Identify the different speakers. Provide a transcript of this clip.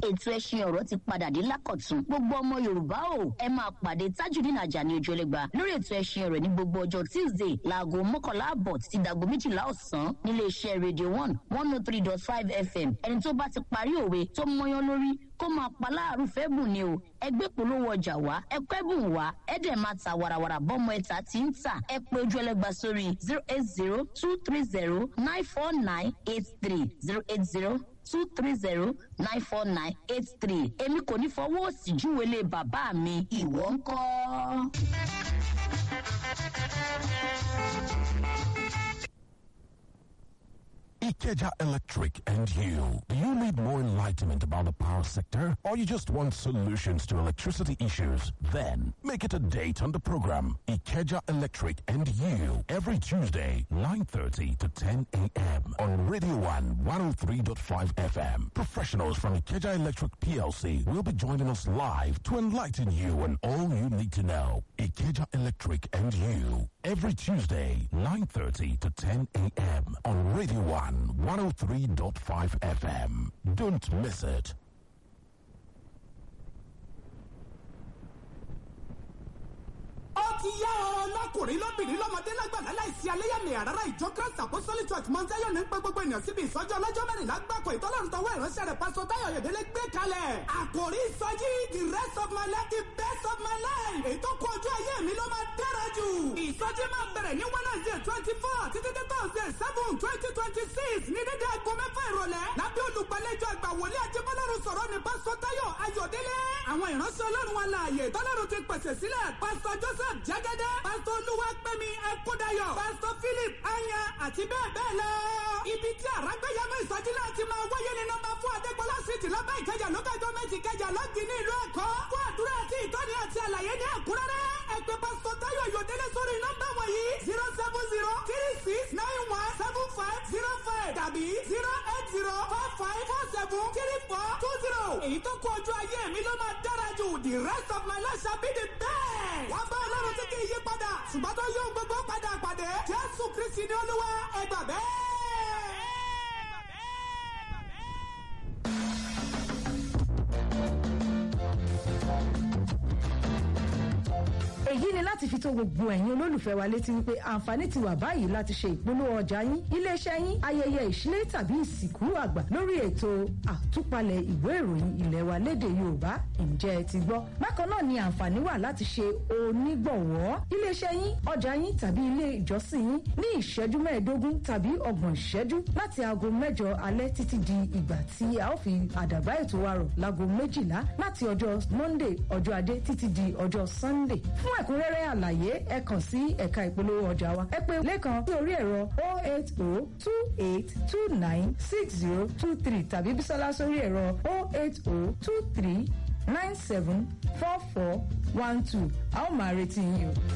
Speaker 1: ètò ẹṣin ọ̀rọ̀ ti padà dé lákọ̀tún. Gbogbo ọmọ Yorùbá o, ẹ máa pàdé Tajudeen Ajani Ojúẹlẹ́gba lórí ètò ẹṣin ọ̀rọ̀ ní gbogbo ọjọ́ Tuesday láago 11:00 títí dago 12:00 ọ̀sán nílé iṣẹ́ Radio 103.5 FM. Ẹni tó bá ti parí òwe tó mọyán lórí kó máa pa láàrú fẹ́ bùn ni o. Ẹgbẹ́ polówó ọjà wá, ẹkọ́ ẹ̀bùn wá, ẹ̀dẹ̀ máa ta wàràwàrà bọ́mọ ẹ̀ta tí ń tà. Ẹ pé Ojúẹlẹ́gba sórí 080-230-94983 080-230-94983. Èmi kò ní fọwọ́ òsì júwèlé bàbá mi, ìwọ ńkọ́?
Speaker 2: Ikeja Electric and you. Do you need more enlightenment about the power sector, or you just want solutions to electricity issues? Then make it a date on the program Ikeja Electric and you every Tuesday 9:30 to 10 a.m. on Radio 103.5 FM. Professionals from Ikeja Electric PLC will be joining us live to enlighten you on all you need to know. Ikeja Electric and you every Tuesday 9:30 to 10 a.m. on Radio 103.5 FM. Don't miss it.
Speaker 3: Ó ti yá ọ lọ́kùnrin lóbìnrin lọ́mọdé lágbàlá láìsí aléyàmì àrárá ìjọ Christ Apostolic Church Mount Zion ní pé gbogbo ènìyàn síbi ìsọjí ọlọ́jọ́ mẹ́rìnlá gbàkọ̀ ìtọ́lọ́run tọwọ́ ìránṣẹ́ rẹ̀ Pásítọ̀ Táyọ̀ Oyèdélé gbé kalẹ̀. Àkòrí ìsọjí the rest of my life the best of my life. Èyí tó kú ojú ayé mi ló máa dára jù. Ìsọjí máa bẹ̀rẹ̀ ní Wednesday 24 títí dé Thursday 7 2026 ní dédé aago 6 ìrọ̀lẹ́. Lábẹ́ olùgbàlejò àgbà wòlíì Ajíbọ́lọ́run sọ̀rọ̀ ní Pásítọ̀ Táyọ̀ Oyèdélé. Àwọn ìránṣẹ́ Ọlọ́run alààyè tọ́lọ́run ti pèsè sílẹ̀. Pásítọ̀ Joseph Jẹ́gẹ́dẹ́, Pásítọ̀ Olúwapẹ́mi Ẹkúndayọ̀, Pásítọ̀ Philip Anya àti bẹ́ẹ̀ bẹ́ẹ̀ lọ. Ibi tí àrágbéyàmú ìsọjí náà ti máa wáyé ní nọ́mbà 4 Adégbọlá Street lọ́bẹ̀ Ìkẹjà local government Ìkẹjà lọ́gì ní ìlú Èkó. Fún àdúrà àti ìtọ́ni àti àlàyé ní ẹ̀kúnrẹ́rẹ́. Ẹ pè Pásítọ̀ Táyọ̀ Oyèdélé sórí nọ́mbà wọ̀nyí 070-3691-7505 tàbí 080-4547-3420. Èyí tó kú ojú ayé mi ló máa dára jù. The rest of my life shall be the best. Wọ́n bá Ọlọ́run tí kì í yí padà. Ṣùgbọ́n tó yóò gbogbo padà pàdé. Jésù Kristi ni Olúwa, ẹ gbà bẹ́ẹ̀.
Speaker 4: èyí ni láti fi tó gbogbo ẹ̀yin olólùfẹ́ wa létí wípé àǹfààní ti wà báyìí láti ṣe ìpolówó ọjà yín iléeṣẹ́ yín ayẹyẹ ìṣílẹ̀ tàbí ìsìnkú àgbà lórí ètò àtúpalẹ̀ ìwé ìròyìn ilé wa lédè Yorùbá ǹjẹ́ ẹ ti gbọ́. Bákan náà ni àǹfààní wà láti ṣe onígbọ̀wọ́ iléeṣẹ́ yín ọjà yín tàbí ilé ìjọsìn yín ní ìṣẹ́jú 15 tàbí 30 ìṣẹ́jú láti aago 8 alẹ́ títí di ìgbà tí a ó fi àdàbà ètò wa rọ̀ láago 12 láti ọjọ́ Monday ọjọ́ Adé títí di ọjọ́ Sunday. Fún ẹ̀kúnrẹ́rẹ́ àlàyé ẹ kàn sí ẹ̀ka ìpolówó ọjà wa ẹ pè lẹ́kan sí orí ẹ̀rọ 08028296023 tàbí Bísọ́lá sórí ẹ̀rọ 08023974412 a ó máa retí yín o.